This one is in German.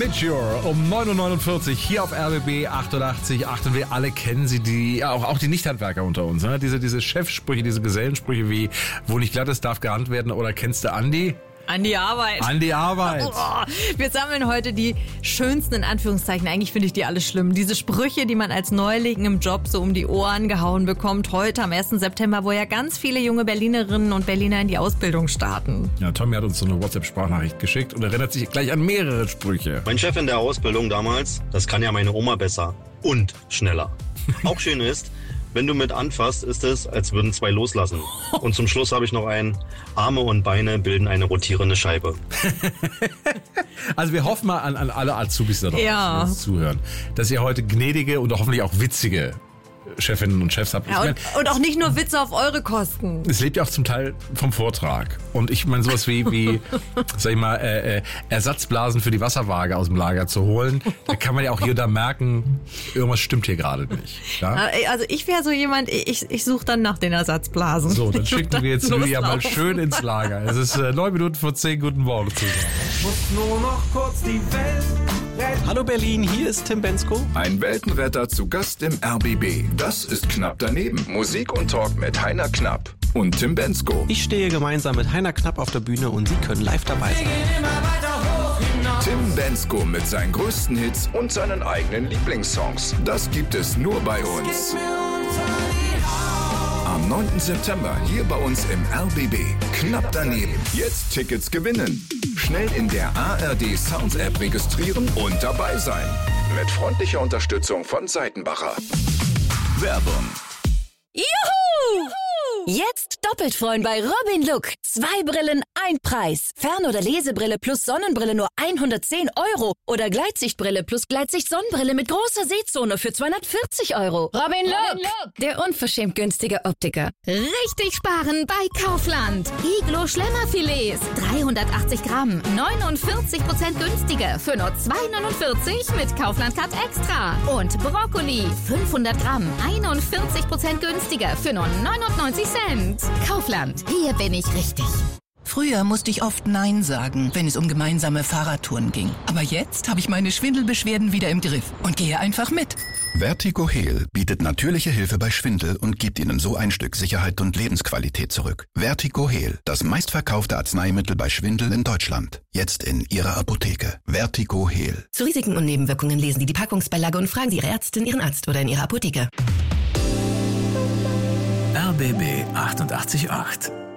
Nature um 9.49 Uhr hier auf RBB 88.8 und wir alle kennen sie, auch die Nichthandwerker unter uns. Ne? Diese Chefsprüche, diese Gesellensprüche wie, wo nicht glatt ist, darf geahnt werden oder kennst du Andi? An die Arbeit. An die Arbeit. Oh, wir sammeln heute die schönsten, in Anführungszeichen, eigentlich finde ich die alle schlimm. Diese Sprüche, die man als Neuling im Job so um die Ohren gehauen bekommt, heute am 1. September, wo ja ganz viele junge Berlinerinnen und Berliner in die Ausbildung starten. Ja, Tommy hat uns so eine WhatsApp-Sprachnachricht geschickt und erinnert sich gleich an mehrere Sprüche. Mein Chef in der Ausbildung damals, das kann ja meine Oma besser und schneller. Auch schön ist, wenn du mit anfasst, ist es, als würden zwei loslassen. Und zum Schluss habe ich noch einen: Arme und Beine bilden eine rotierende Scheibe. Also wir hoffen mal an alle Azubis da draußen, Ja. die uns zuhören, dass ihr heute gnädige und hoffentlich auch witzige Chefinnen und Chefs habt. Ja, und auch nicht nur Witze auf eure Kosten. Es lebt ja auch zum Teil vom Vortrag. Und ich meine, sowas wie sag ich mal, Ersatzblasen für die Wasserwaage aus dem Lager zu holen, da kann man ja auch hier da merken, irgendwas stimmt hier gerade nicht. Ja? Also ich wäre so jemand, ich suche dann nach den Ersatzblasen. So, dann Ich würd schicken wir jetzt dann Lydia mal loslaufen. schön ins Lager. Es ist 9 Minuten vor 10. Guten Morgen zusammen. Muss nur noch kurz die Welt retten. Hallo Berlin, hier ist Tim Bensko. Ein Weltenretter zu Gast im RBB. Das ist Knapp daneben. Musik und Talk mit Heiner Knapp und Tim Bensko. Ich stehe gemeinsam mit Heiner Knapp auf der Bühne und Sie können live dabei sein. Immer weiter hoch hinaus. Tim Bensko mit seinen größten Hits und seinen eigenen Lieblingssongs. Das gibt es nur bei uns. Am 9. September hier bei uns im RBB. Knapp daneben. Jetzt Tickets gewinnen. Schnell in der ARD Sounds App registrieren und dabei sein. Mit freundlicher Unterstützung von Seitenbacher. Werbung. Juhu! Jetzt doppelt freuen bei Robin Look. 2 Brillen, 1 Preis. Fern- oder Lesebrille plus Sonnenbrille nur 110 € oder Gleitsichtbrille plus Gleitsicht-Sonnenbrille mit großer Sehzone für 240 €. Robin Look, der unverschämt günstige Optiker. Richtig sparen bei Kaufland. Iglo Schlemmerfilets, 380 Gramm, 49% günstiger für nur 2,49 mit Kaufland Card Extra. Und Brokkoli, 500 Gramm, 41% günstiger für nur 99 Cent. Kaufland, hier bin ich richtig. Früher musste ich oft Nein sagen, wenn es um gemeinsame Fahrradtouren ging. Aber jetzt habe ich meine Schwindelbeschwerden wieder im Griff und gehe einfach mit. Vertigo Heal bietet natürliche Hilfe bei Schwindel und gibt Ihnen so ein Stück Sicherheit und Lebensqualität zurück. Vertigo Heal, das meistverkaufte Arzneimittel bei Schwindel in Deutschland. Jetzt in Ihrer Apotheke. Vertigo Heal. Zu Risiken und Nebenwirkungen lesen Sie die Packungsbeilage und fragen Sie Ihre Ärztin, Ihren Arzt oder in Ihrer Apotheke. RBB 88.8